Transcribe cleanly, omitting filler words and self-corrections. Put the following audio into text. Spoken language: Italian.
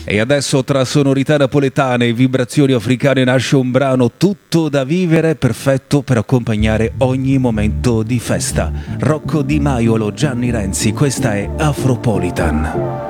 E adesso tra sonorità napoletane e vibrazioni africane nasce un brano tutto da vivere, perfetto per accompagnare ogni momento di festa. Rocco Di Maiolo, Gianni Renzi, questa è Afropolitan.